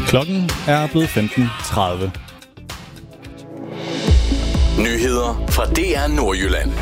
Klokken er blevet 15:30. Nyheder fra DR Nordjylland.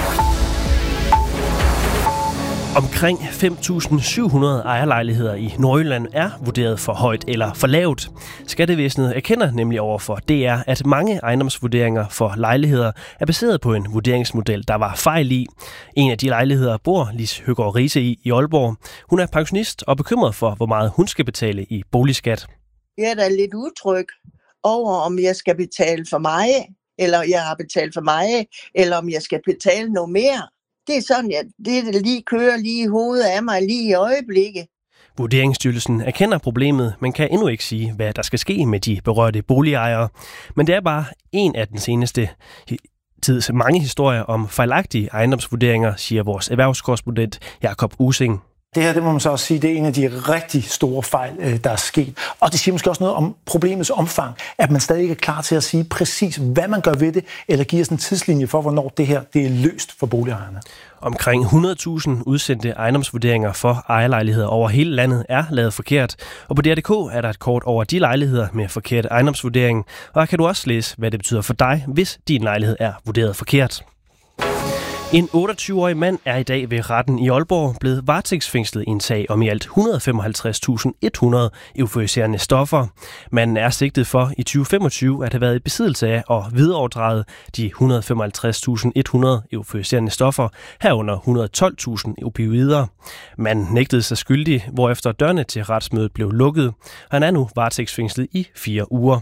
Omkring 5.700 ejerlejligheder i Nordjylland er vurderet for højt eller for lavt. Skattevæsenet erkender nemlig over for DR, at mange ejendomsvurderinger for lejligheder er baseret på en vurderingsmodel, der var fejl i. En af de lejligheder bor Lis Høgaard Riise i Aalborg. Hun er pensionist og bekymret for, hvor meget hun skal betale i boligskat. Jeg er da lidt utryg over, om jeg skal betale for meget, eller jeg har betalt for meget, eller om jeg skal betale noget mere. Det er sådan, at det lige kører lige i hovedet af mig lige i øjeblikket. Vurderingsstyrelsen erkender problemet, men kan endnu ikke sige, hvad der skal ske med de berørte boligejere. Men det er bare en af den seneste tids mange historier om fejlagtige ejendomsvurderinger, siger vores erhvervskorrespondent Jakob Using. Det her, det må man så også sige, det er en af de rigtig store fejl, der er sket. Og det siger måske også noget om problemets omfang, at man stadig ikke er klar til at sige præcis, hvad man gør ved det, eller giver sådan en tidslinje for, hvornår det her det er løst for boligejerne. Omkring 100.000 udsendte ejendomsvurderinger for ejerlejligheder over hele landet er lavet forkert. Og på DR.dk er der et kort over de lejligheder med forkert ejendomsvurdering. Og her kan du også læse, hvad det betyder for dig, hvis din lejlighed er vurderet forkert. En 28-årig mand er i dag ved retten i Aalborg blevet varetægtsfængslet i en sag om i alt 155.100 euforiserende stoffer. Manden er sigtet for i 2025 at have været i besiddelse af og videreoverdraget de 155.100 euforiserende stoffer, herunder 112.000 opioider. Manden nægtede sig skyldig, hvorefter dørene til retsmødet blev lukket. Han er nu varetægtsfængslet i 4 uger.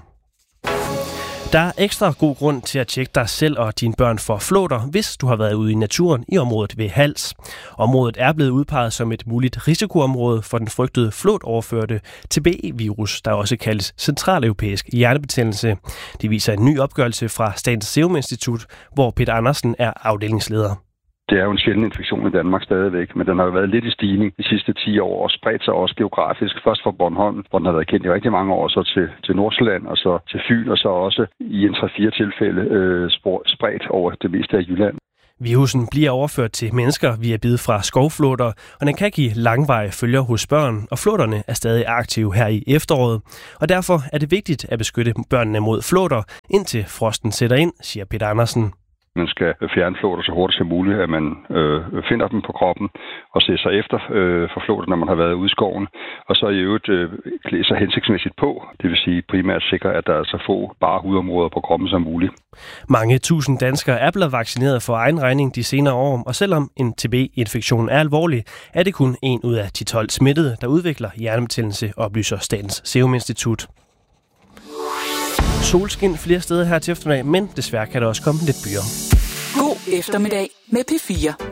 Der er ekstra god grund til at tjekke dig selv og dine børn for flåter, hvis du har været ude i naturen i området ved Hals. Området er blevet udpeget som et muligt risikoområde for den frygtede flåtoverførte TB-virus, der også kaldes centraleuropæisk hjernebetændelse. Det viser en ny opgørelse fra Statens Serum Institut, hvor Peter Andersen er afdelingsleder. Det er jo en sjælden infektion i Danmark stadigvæk, men den har jo været lidt i stigning de sidste 10 år og spredt sig også geografisk. Først fra Bornholm, hvor den har været kendt i rigtig mange år, så til Nordsjælland og så til Fyn, og så også i en 3-4 tilfælde spredt over det meste af Jylland. Virussen bliver overført til mennesker via bid fra skovflåter, og den kan give langvarige følger hos børn, og flåterne er stadig aktive her i efteråret. Og derfor er det vigtigt at beskytte børnene mod flåter, indtil frosten sætter ind, siger Peter Andersen. Man skal fjerne flåter så hurtigt som muligt, at man finder dem på kroppen og ser sig efter for flåter, når man har været ude i skoven. Og så i øvrigt klæde sig hensigtsmæssigt på. Det vil sige primært sikre, at der er så få bare hudområder på kroppen som muligt. Mange tusind danskere er blevet vaccineret for egen regning de senere år, og selvom en TB-infektion er alvorlig, er det kun 1 ud af de 12 smittede, der udvikler hjernebetændelse, oplyser Statens Serum Institut. Solskin flere steder her til eftermiddag, men desværre kan der også komme lidt byer. God eftermiddag med P4.